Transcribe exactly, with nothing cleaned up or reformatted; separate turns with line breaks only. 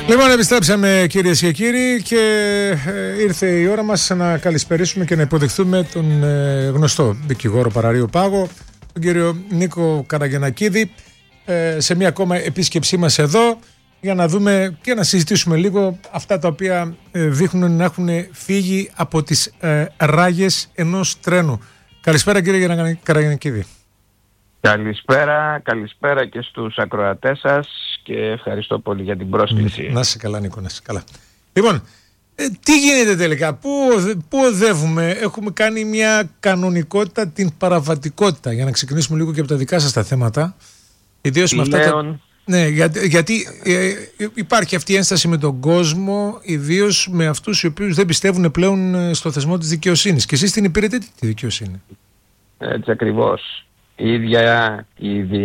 Λοιπόν, επιστρέψαμε κυρίες και κύριοι και ε, ήρθε η ώρα μας να καλησπερίσουμε και να υποδεχθούμε τον ε, γνωστό δικηγόρο Παραρείου Πάγο, τον κύριο Νίκο Καραγιανακίδη, ε, σε μια ακόμα επίσκεψή μας εδώ για να δούμε και να συζητήσουμε λίγο αυτά τα οποία ε, δείχνουν να έχουν φύγει από τις ε, ράγες ενός τρένου. Καλησπέρα κύριε Καραγιανακίδη.
Καλησπέρα, καλησπέρα και στους ακροατές σας και ευχαριστώ πολύ για την πρόσκληση.
Να είσαι καλά Νίκο, να είσαι καλά. Λοιπόν, ε, τι γίνεται τελικά, πού, πού οδεύουμε, έχουμε κάνει μια κανονικότητα, την παραβατικότητα, για να ξεκινήσουμε λίγο και από τα δικά σας τα θέματα. Ιδίως με αυτά τα... Ναι, για, γιατί ε, υπάρχει αυτή η ένσταση με τον κόσμο, ιδίως με αυτούς οι οποίους δεν πιστεύουν πλέον στο θεσμό της δικαιοσύνης. Και εσείς την υπηρετείτε τη δικαιοσύνη.
Έτσι ακριβώς. Η ίδια η